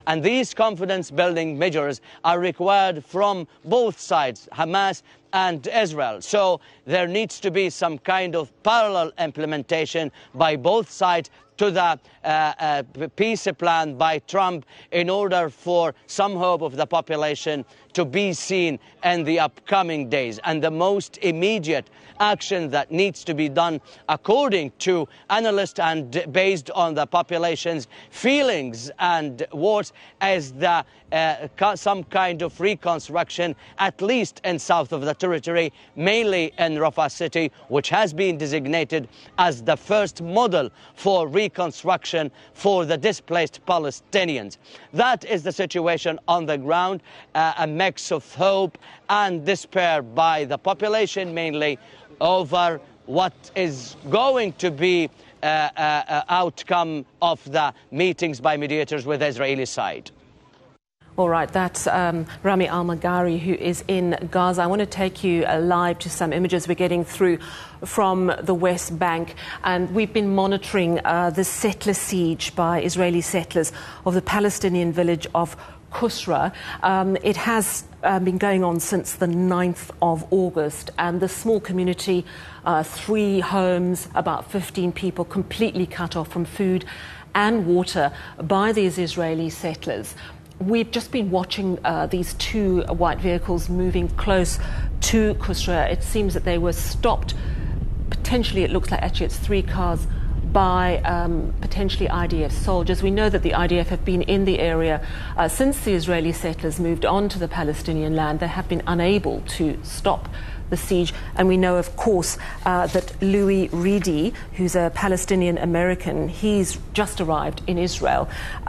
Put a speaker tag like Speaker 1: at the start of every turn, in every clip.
Speaker 1: And these confidence-building measures are required from both sides, Hamas and Israel. So there needs to be some kind of parallel implementation by both sides to the peace plan by Trump in order for some hope of the population to be seen in the upcoming days. And the most immediate action that needs to be done, according to analysts and based on the population's feelings and words, is some kind of reconstruction, at least in south of the territory, mainly in Rafah city, which has been designated as the first model for reconstruction for the displaced Palestinians. That is the situation on the ground, a mix of hope and despair by the population mainly over what is going to be outcome of the meetings by mediators with the Israeli side.
Speaker 2: All right, that's Rami Al-Magari, who is in Gaza. I want to take you live to some images we're getting through from the West Bank. And we've been monitoring the settler siege by Israeli settlers of the Palestinian village of Kusra. It has been going on since the 9th of August. And the small community, 3 homes, about 15 people, completely cut off from food and water by these Israeli settlers. We've just been watching these 2 white vehicles moving close to Kusra. It seems that they were stopped. Potentially, it looks like actually it's 3 cars by potentially IDF soldiers. We know that the IDF have been in the area since the Israeli settlers moved on to the Palestinian land. They have been unable to stop the siege. And we know, of course, that Louis Reedy, who's a Palestinian American, he's just arrived in Israel.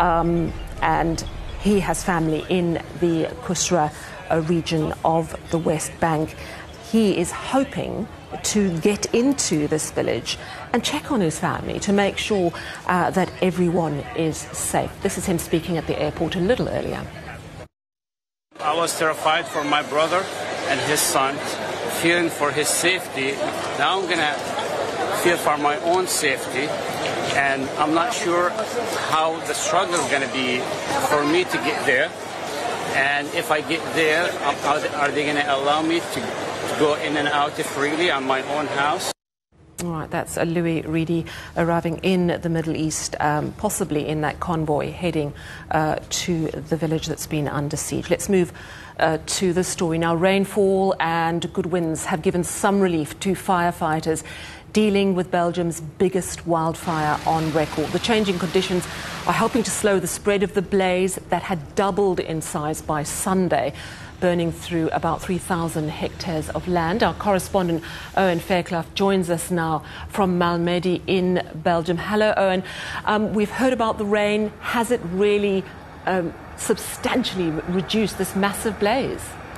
Speaker 2: And he has family in the Kusra region of the West Bank. He is hoping to get into this village and check on his family to make sure that everyone is safe. This is him speaking at the airport a little earlier.
Speaker 3: I was terrified for my brother and his son, fearing for his safety. Now I'm going to fear for my own safety. And I'm not sure how the struggle is going to be for me to get there. And if I get there, are they going to allow me to go in and out freely on my own house?
Speaker 2: All right, that's Louis Reedy arriving in the Middle East, possibly in that convoy heading to the village that's been under siege. Let's move to the story now. Rainfall and good winds have given some relief to firefighters dealing with Belgium's biggest wildfire on record. The changing conditions are helping to slow the spread of the blaze that had doubled in size by Sunday, burning through about 3,000 hectares of land. Our correspondent Owen Fairclough joins us now from Malmedy in Belgium. Hello, Owen. We've heard about the rain. Has it really substantially reduced this massive blaze?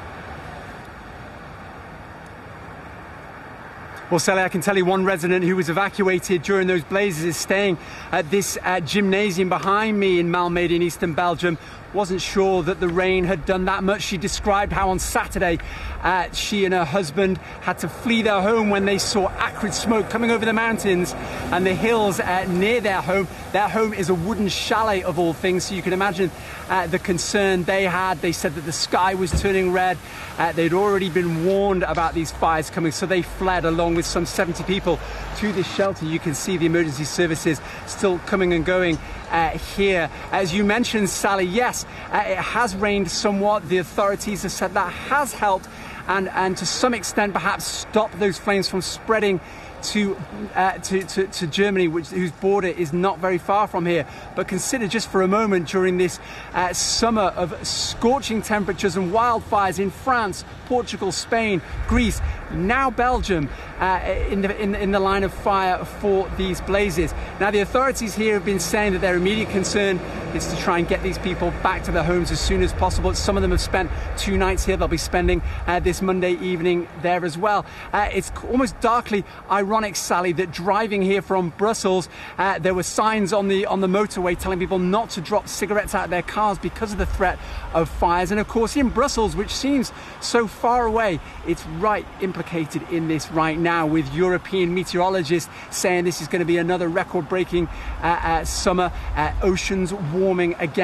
Speaker 4: Well, Sally, I can tell you one resident who was evacuated during those blazes is staying at this gymnasium behind me in Malmedy in eastern Belgium. Wasn't sure that the rain had done that much. She described how on Saturday she and her husband had to flee their home when they saw acrid smoke coming over the mountains and the hills near their home. Their home is a wooden chalet of all things, so you can imagine the concern they had. They said that the sky was turning red. They'd already been warned about these fires coming, so they fled along with some 70 people to this shelter. You can see the emergency services still coming and going here. As you mentioned, Sally, yes, it has rained somewhat. The authorities have said that has helped and to some extent perhaps stop those flames from spreading to Germany, whose border is not very far from here. But consider just for a moment, during this summer of scorching temperatures and wildfires in France, Portugal, Spain, Greece, now Belgium in the line of fire for these blazes. Now the authorities here have been saying that their immediate concern is to try and get these people back to their homes as soon as possible. Some of them have spent 2 nights here. They'll be spending this Monday evening there as well. It's almost darkly ironic, Sally, that driving here from Brussels, there were signs on the motorway telling people not to drop cigarettes out of their cars because of the threat of fires. And of course in Brussels, which seems so far away, it's right implicated in this right now, with European meteorologists saying this is going to be another record-breaking summer, oceans warming again.